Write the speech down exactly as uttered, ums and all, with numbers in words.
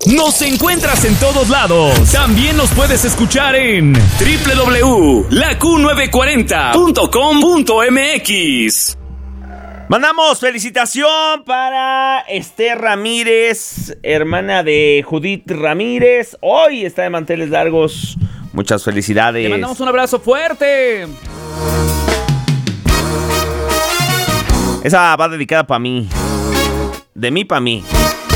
Nos encuentras en todos lados. También nos puedes escuchar en doble u doble u doble u punto la q novecientos cuarenta punto com punto m x. Mandamos felicitación para Esther Ramírez, hermana de Judith Ramírez. Hoy está de manteles largos. Muchas felicidades. Le mandamos un abrazo fuerte. Esa va dedicada para mí. De mí para mí.